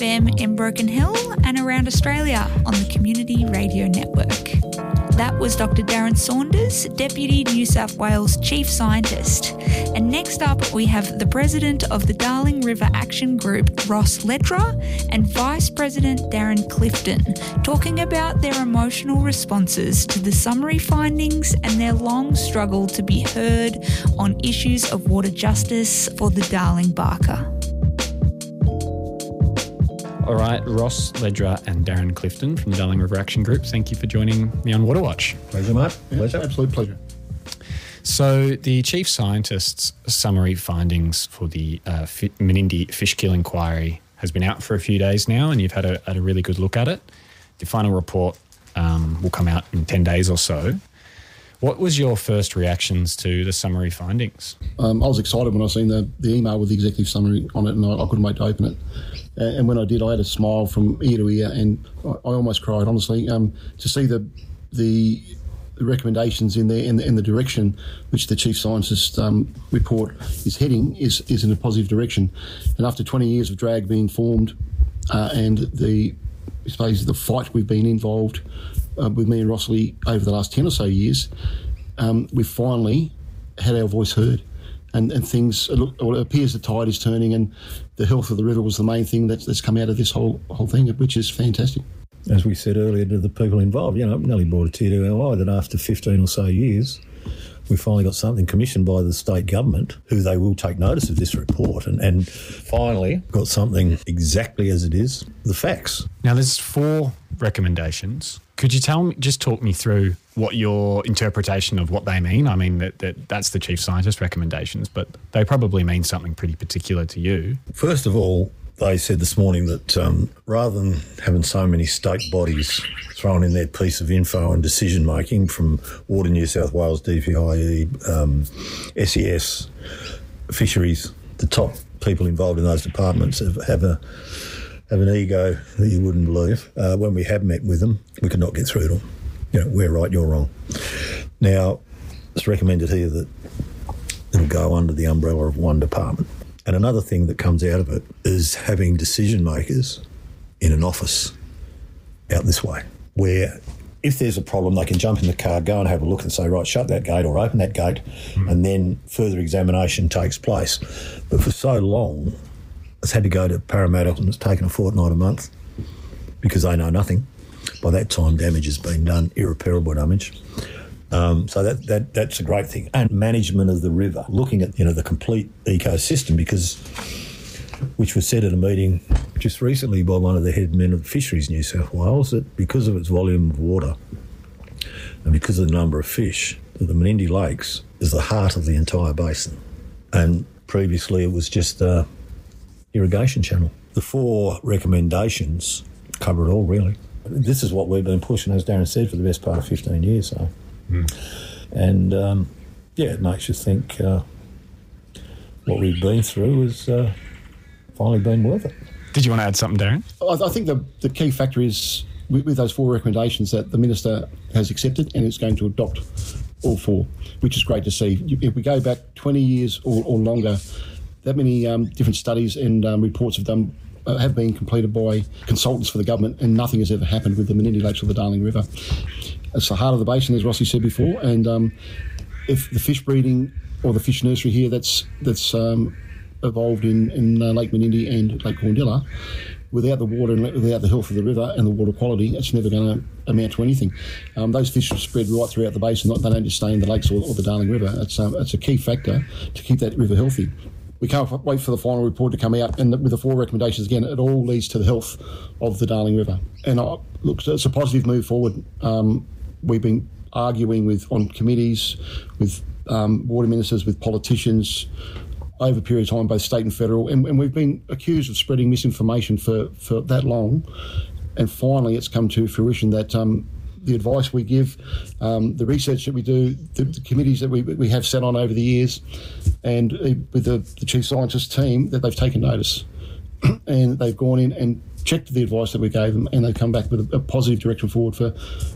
FM in Broken Hill and around Australia on the Community Radio Network. That was Dr. Darren Saunders, Deputy New South Wales Chief Scientist. And next up, we have the President of the Darling River Action Group, Ross Ledra, and Vice President Darren Clifton, talking about their emotional responses to the summary findings and their long struggle to be heard on issues of water justice for the Darling Barker. All right, Ross Ledra and Darren Clifton from the Darling River Action Group, thank you for joining me on Waterwatch. Pleasure, mate. Pleasure. Absolute pleasure. So the Chief Scientist's summary findings for the Menindee fish kill inquiry has been out for a few days now, and you've had a really good look at it. The final report will come out in 10 days or so. What was your first reactions to the summary findings? I was excited when I seen the email with the executive summary on it, and I couldn't wait to open it. And when I did, I had a smile from ear to ear, and I almost cried, honestly, to see the recommendations in there and the direction which the Chief Scientist report is heading is in a positive direction. And after 20 years of drag being formed and I suppose the fight we've been involved with me and Rossley over the last 10 or so years, we've finally had our voice heard. And things, it appears the tide is turning, and the health of the river was the main thing that's come out of this whole thing, which is fantastic. As we said earlier to the people involved, it nearly brought a tear to our eye that after 15 or so years, we finally got something commissioned by the state government, who they will take notice of this report, and finally got something exactly as it is, the facts. Now, there's 4 recommendations. Could you talk me through what your interpretation of what they mean? I mean, that's the Chief Scientist recommendations, but they probably mean something pretty particular to you. First of all, they said this morning that rather than having so many state bodies throwing in their piece of info and decision-making from Water New South Wales, DPIE, SES, Fisheries, the top people involved in those departments have an ego that you wouldn't believe. When we have met with them, we could not get through to them. We're right, you're wrong. Now, it's recommended here that it'll go under the umbrella of one department. And another thing that comes out of it is having decision makers in an office out this way, where if there's a problem, they can jump in the car, go and have a look and say, right, shut that gate or open that gate, and then further examination takes place. But for so long, it's had to go to Parramatta, and it's taken a fortnight, a month, because they know nothing. By that time, damage has been done, irreparable damage. So that's a great thing. And management of the river, looking at the complete ecosystem, which was said at a meeting just recently by one of the head men of Fisheries New South Wales, that because of its volume of water and because of the number of fish, that the Menindee Lakes is the heart of the entire basin. And previously it was just a irrigation channel. The 4 recommendations cover it all, really. This is what we've been pushing, as Darren said, for the best part of 15 years. So. And, it makes you think what we've been through has finally been worth it. Did you want to add something, Darren? I think the key factor is, with those 4 recommendations, that the Minister has accepted and is going to adopt all 4, which is great to see. If we go back 20 years or longer, that many different studies and reports have been completed by consultants for the government, and nothing has ever happened with the Menindee Lakes or the Darling River. It's the heart of the basin, as Rossi said before, and if the fish breeding or the fish nursery here that's evolved in Lake Menindee and Lake Corndilla, without the water and without the health of the river and the water quality, it's never going to amount to anything. Those fish are spread right throughout the basin. They don't just stay in the lakes or the Darling River. It's a key factor to keep that river healthy. We can't wait for the final report to come out, and with the 4 recommendations, again, it all leads to the health of the Darling River. And look, it's a positive move forward. We've been arguing on committees, with water ministers, with politicians, over a period of time, both state and federal, and we've been accused of spreading misinformation for that long, and finally it's come to fruition that the advice we give, the research that we do, the committees that we have sat on over the years, and with the Chief Scientist team, that they've taken notice and they've gone in and checked the advice that we gave them, and they've come back with a positive direction forward for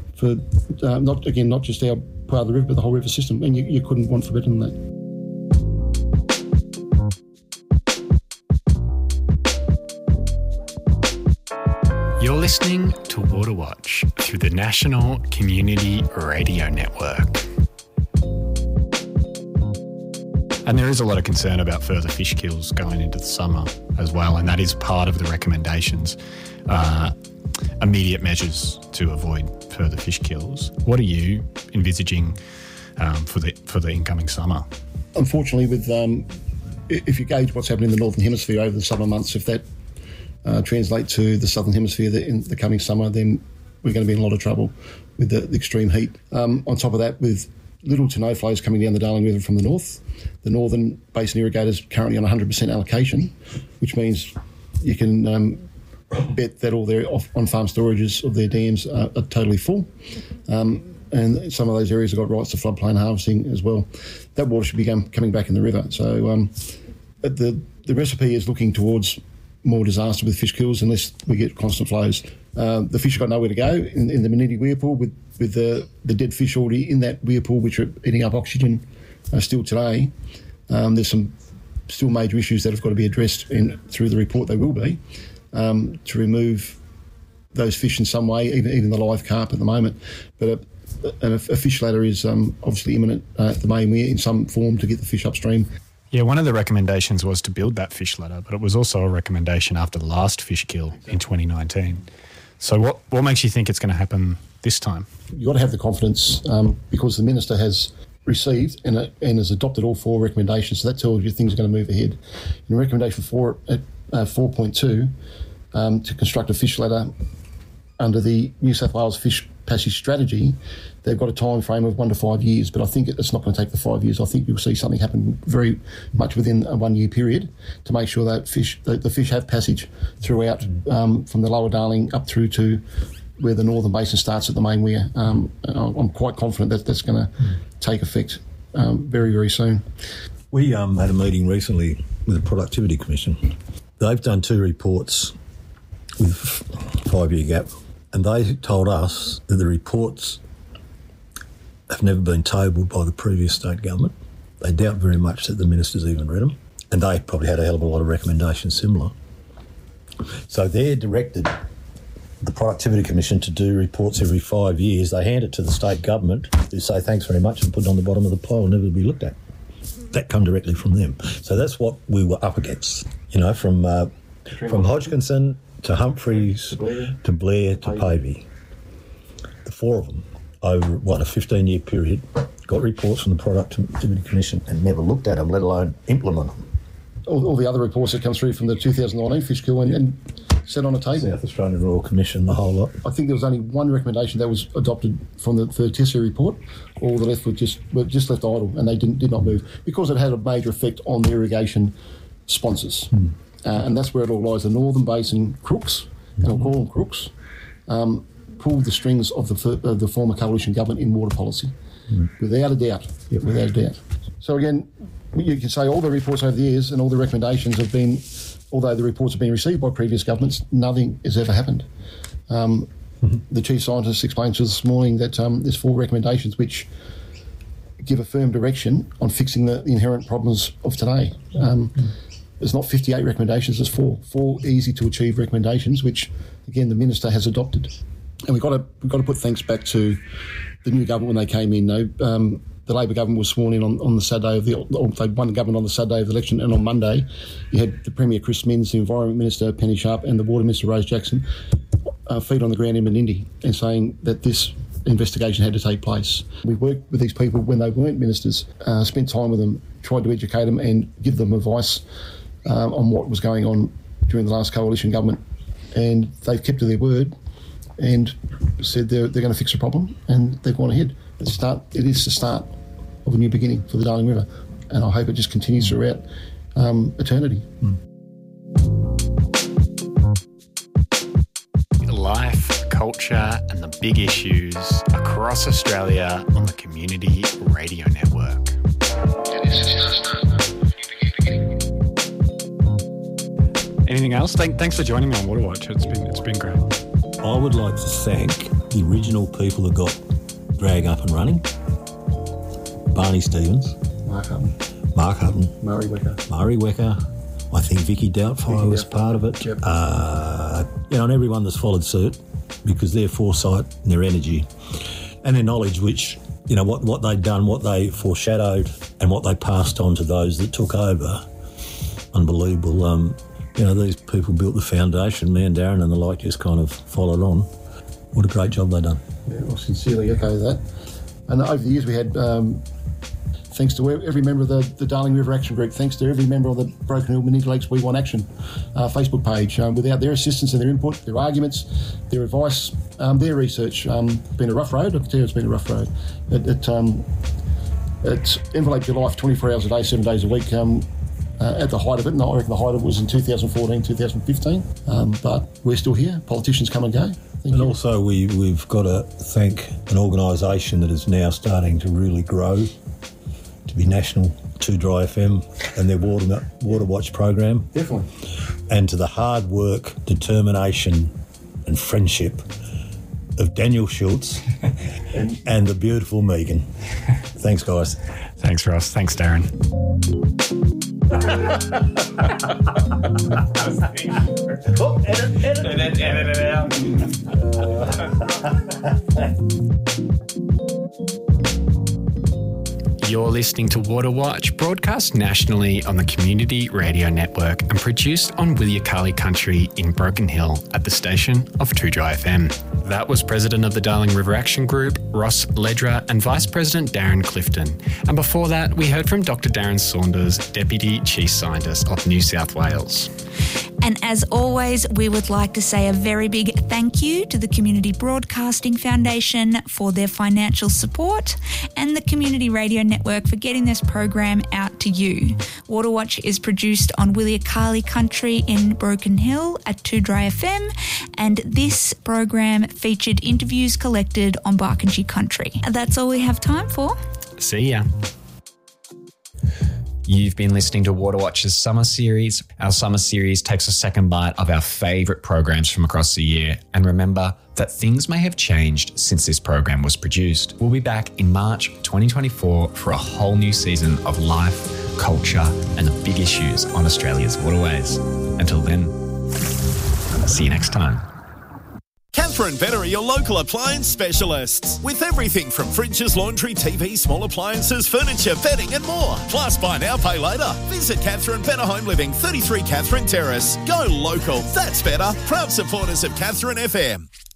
not just our part of the river, but the whole river system, and you couldn't want for better than that. You're listening to Water Watch through the National Community Radio Network. And there is a lot of concern about further fish kills going into the summer as well, and that is part of the recommendations. Immediate measures to avoid further fish kills. What are you envisaging for the incoming summer? Unfortunately, with if you gauge what's happening in the Northern Hemisphere over the summer months, if that translates to the Southern Hemisphere in the coming summer, then we're going to be in a lot of trouble with the extreme heat. On top of that, with little to no flows coming down the Darling River from the north, the Northern Basin irrigators currently on 100% allocation, which means you can bet that all their on-farm storages of their dams are totally full. And some of those areas have got rights to floodplain harvesting as well. That water should be coming back in the river. So the recipe is looking towards more disaster with fish kills unless we get constant flows. The fish have got nowhere to go in the Menindee weir pool with the dead fish already in that weir pool, which are eating up oxygen still today. There's some still major issues that have got to be addressed through the report. They will be to remove those fish in some way, even the live carp at the moment. But a fish ladder is obviously imminent at the main weir in some form to get the fish upstream. Yeah, one of the recommendations was to build that fish ladder, but it was also a recommendation after the last fish kill in 2019. So what makes you think it's going to happen this time? You've got to have the confidence because the Minister has received and has adopted all 4 recommendations, so that tells you things are going to move ahead. In recommendation 4 at 4.2, to construct a fish ladder under the New South Wales Fish Passage Strategy, they've got a time frame of 1 to 5 years, but I think it's not going to take the 5 years. I think you'll see something happen very much within a 1 year period to make sure that the fish have passage throughout from the Lower Darling up through to where the Northern Basin starts at the main weir. I'm quite confident that that's going to take effect very, very soon. We had a meeting recently with the Productivity Commission. They've done 2 reports with 5-year gap, and they told us that the reports have never been tabled by the previous state government. They doubt very much that the ministers even read them, and they probably had a hell of a lot of recommendations similar. So they're directed the Productivity Commission to do reports every 5 years. They hand it to the state government, who say thanks very much and put it on the bottom of the pile and never be looked at. That come directly from them. So that's what we were up against, from Hodgkinson to Humphreys to Blair to Pavey. The 4 of them over, a 15-year period, got reports from the Productivity Commission and never looked at them, let alone implement them. All the other reports that come through from the 2019 fish kill and set on a table. South Australian Royal Commission, the whole lot. I think there was only one recommendation that was adopted from the Tessera report. All the left were just left idle, and they did not move because it had a major effect on the irrigation sponsors. And that's where it all lies. The Northern Basin crooks, and I'll call them crooks, pulled the strings of the former coalition government in water policy, without a doubt. Yep. Without a doubt. So again, you can say all the reports over the years and all the recommendations have been, although the reports have been received by previous governments, nothing has ever happened. The chief scientist explained to us this morning that there's 4 recommendations which give a firm direction on fixing the inherent problems of today. There's not 58 recommendations, there's 4 easy to achieve recommendations, which again the minister has adopted. And we've got to put thanks back to the new government when they came in. The Labor government was sworn in on the Saturday they won the government on the Saturday of the election, and on Monday you had the Premier Chris Minns, the Environment Minister Penny Sharp, and the Water Minister Rose Jackson feet on the ground in Menindee and saying that this investigation had to take place. We worked with these people when they weren't ministers, spent time with them, tried to educate them and give them advice on what was going on during the last coalition government, and they've kept to their word and said they're going to fix the problem, and they've gone ahead. It is the start of a new beginning for the Darling River, and I hope it just continues throughout eternity. Life, culture and the big issues across Australia on the Community Radio Network. Anything else? Thanks for joining me on Water Watch. It's been great. I would like to thank the original people that got Drag up and running. Barney Stevens. Mark Hutton. Murray Wecker. I think Vicky Doubtfire was part of it. Yep. and everyone that's followed suit, because their foresight and their energy and their knowledge, which, what they'd done, what they foreshadowed and what they passed on to those that took over, unbelievable. These people built the foundation, me and Darren and the like just kind of followed on. What a great job they've done. Yeah, I'll sincerely echo that. And over the years we had, thanks to every member of the Darling River Action Group, thanks to every member of the Broken Hill Meninda Lakes We Want Action Facebook page. Without their assistance and their input, their arguments, their advice, their research, it's been a rough road. I can tell you it's been a rough road. It's enveloped your life 24 hours a day, 7 days a week. At the height of it, and I reckon the height of it was in 2014, 2015. But we're still here. Politicians come and go. And also we've got to thank an organisation that is now starting to really grow, to be national, 2 Dry FM and their Water Watch program. Definitely. And to the hard work, determination and friendship of Daniel Schultz and the beautiful Megan. Thanks, guys. Thanks, Ross. Thanks, Darren. Edit it out. You're listening to Water Watch, broadcast nationally on the Community Radio Network and produced on Wilyakalli Country in Broken Hill at the station of 2 Dry FM. That was President of the Darling River Action Group, Ross Ledra, and Vice President Darren Clifton. And before that, we heard from Dr. Darren Saunders, Deputy Chief Scientist of New South Wales. And as always, we would like to say a very big thank you to the Community Broadcasting Foundation for their financial support and the Community Radio Network for getting this program out to you. Water Watch is produced on Wilyakalli Country in Broken Hill at 2 Dry FM, and this program featured interviews collected on Barkindji Country. That's all we have time for. See ya. You've been listening to Water Watch's summer series. Our summer series takes a second bite of our favourite programs from across the year. And remember that things may have changed since this program was produced. We'll be back in March 2024 for a whole new season of life, culture, and the big issues on Australia's waterways. Until then, see you next time. Catherine Better are your local appliance specialists. With everything from fridges, laundry, TV, small appliances, furniture, bedding and more. Plus, buy now, pay later. Visit Catherine Better Home Living, 33 Catherine Terrace. Go local. That's better. Proud supporters of Catherine FM.